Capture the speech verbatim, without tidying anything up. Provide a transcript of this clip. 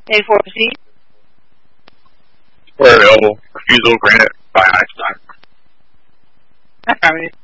A four proceed. Where available, refusal granted by Einstein. Affirmative.